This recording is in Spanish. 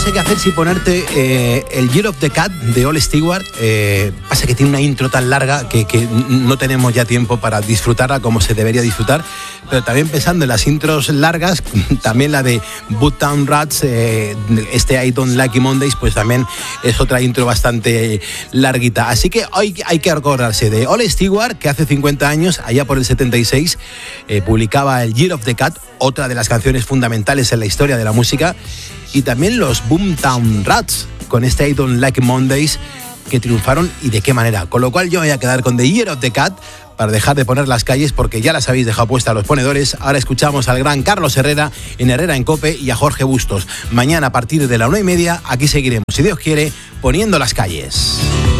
sé qué hacer si ponerte el Year of the Cat de All Stewart. Pasa que tiene una intro tan larga que no tenemos ya tiempo para disfrutarla como se debería disfrutar. Pero también pensando en las intros largas, también la de Boomtown Rats, I Don't Like Mondays, pues también es otra intro bastante larguita. Así que hoy hay que acordarse de All Stewart, que hace 50 años, allá por el 76, publicaba el Year of the Cat, otra de las canciones fundamentales en la historia de la música, y también los Boomtown Rats, con I Don't Like Mondays, que triunfaron y de qué manera. Con lo cual yo me voy a quedar con The Year of the Cat para dejar de poner las calles, porque ya las habéis dejado puestas los ponedores. Ahora escuchamos al gran Carlos Herrera en Herrera en COPE y a Jorge Bustos. Mañana a partir de la 1:30 aquí seguiremos, si Dios quiere, poniendo las calles.